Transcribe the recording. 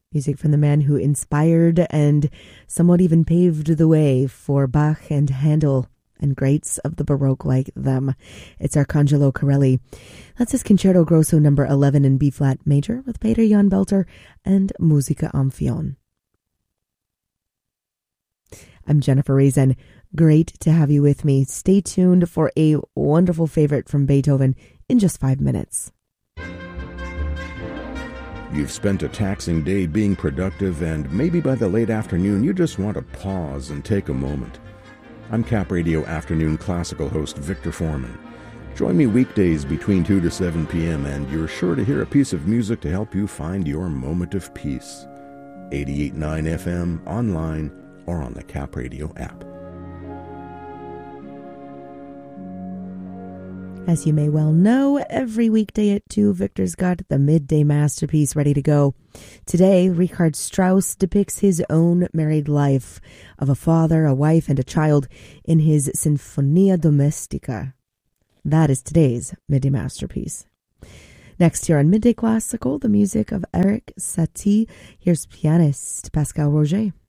Music from the man who inspired and somewhat even paved the way for Bach and Handel and greats of the Baroque like them. It's Arcangelo Corelli. That's his Concerto Grosso number 11 in B-flat major with Peter Jan Belter and Musica Amphion. I'm Jennifer Reason. Great to have you with me. Stay tuned for a wonderful favorite from Beethoven in just 5 minutes. You've spent a taxing day being productive, and maybe by the late afternoon you just want to pause and take a moment. I'm Cap Radio Afternoon Classical host Victor Foreman. Join me weekdays between 2 to 7 p.m. and you're sure to hear a piece of music to help you find your moment of peace. 88.9 FM, online, or on the Cap Radio app. As you may well know, every weekday at 2, Victor's got the midday masterpiece ready to go. Today, Richard Strauss depicts his own married life of a father, a wife, and a child in his Sinfonia Domestica. That is today's midday masterpiece. Next here on Midday Classical, the music of Erik Satie. Here's pianist Pascal Roger.